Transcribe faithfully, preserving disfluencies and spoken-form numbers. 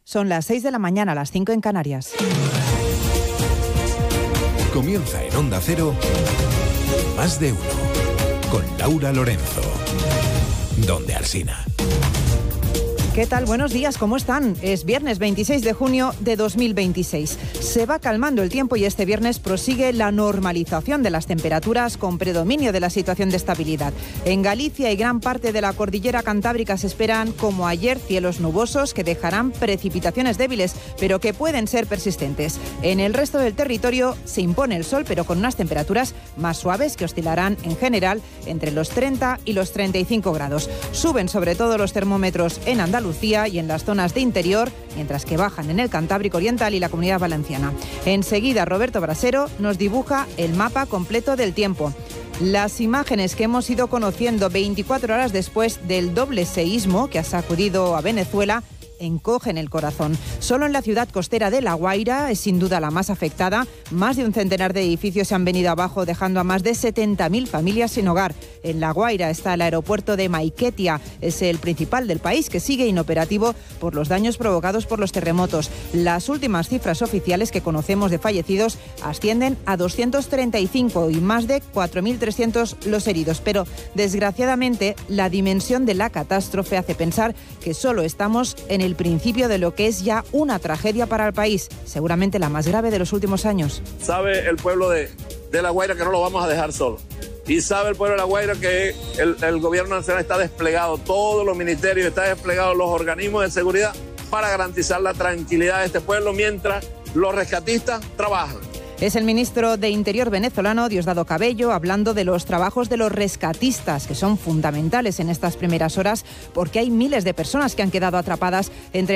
Son las seis de la mañana, las cinco en Canarias. Comienza en Onda Cero, Más de Uno, con Laura Lorenzo. Donde Alsina. ¿Qué tal? Buenos días, ¿cómo están? Es viernes veintiséis de junio de dos mil veintiséis. Se va calmando el tiempo y este viernes prosigue la normalización de las temperaturas con predominio de la situación de estabilidad. En Galicia y gran parte de la cordillera cantábrica se esperan, como ayer, cielos nubosos que dejarán precipitaciones débiles, pero que pueden ser persistentes. En el resto del territorio se impone el sol, pero con unas temperaturas más suaves que oscilarán en general entre los treinta y los treinta y cinco grados. Suben sobre todo los termómetros en Andalucía y en las zonas de interior, mientras que bajan en el Cantábrico Oriental y la Comunidad Valenciana. Enseguida, Roberto Brasero nos dibuja el mapa completo del tiempo. Las imágenes que hemos ido conociendo veinticuatro horas después del doble seísmo que ha sacudido a Venezuela encogen el corazón. Solo en la ciudad costera de La Guaira es sin duda la más afectada. Más de un centenar de edificios se han venido abajo, dejando a más de setenta mil familias sin hogar. En La Guaira está el aeropuerto de Maiquetía, es el principal del país, que sigue inoperativo por los daños provocados por los terremotos. Las últimas cifras oficiales que conocemos de fallecidos ascienden a doscientos treinta y cinco y más de cuatro mil trescientos los heridos. Pero, desgraciadamente, la dimensión de la catástrofe hace pensar que solo estamos en el principio de lo que es ya una tragedia para el país, seguramente la más grave de los últimos años. Sabe el pueblo de, de La Guaira que no lo vamos a dejar solo. Y sabe el pueblo de La Guaira que el, el gobierno nacional está desplegado, todos los ministerios, están desplegados los organismos de seguridad para garantizar la tranquilidad de este pueblo mientras los rescatistas trabajan. Es el ministro de Interior venezolano, Diosdado Cabello, hablando de los trabajos de los rescatistas, que son fundamentales en estas primeras horas, porque hay miles de personas que han quedado atrapadas entre